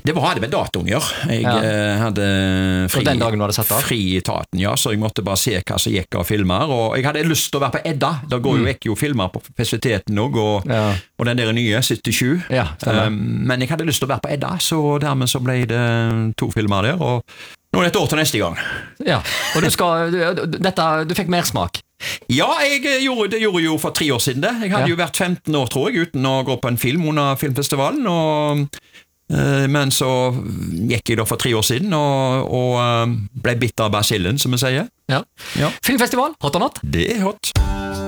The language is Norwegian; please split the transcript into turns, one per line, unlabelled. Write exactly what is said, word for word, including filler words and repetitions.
Det var hadde med datoen gjør. Jeg
Ja.
eh, hadde fri,
Og den dagen du hadde sett av?
fri i etaten, ja, så jeg måtte bare se hva som gikk av filmer, og jeg hadde lyst til å være på Edda. Da går jo ikke jo filmer på Festiviteten også, og,
Ja.
og den der nye, syttisju.
Ja, stemmer.
um, men jeg hadde lyst til å være på Edda, så dermed så ble det to filmer der, og nå er det et år til neste gang.
Ja, og du skal, du, dette, du fikk mersmak.
Ja, jeg gjorde, det gjorde jo for tre år siden det. Jeg hadde
Ja.
jo vært femten år, tror jeg, uten å gå på en film under filmfestivalen, og eh, men så gikk jeg da for tre år siden, og, og eh, ble bitt av basillen, som vi sier.
Ja.
Ja.
Filmfestival, hot or not?
Det er hot.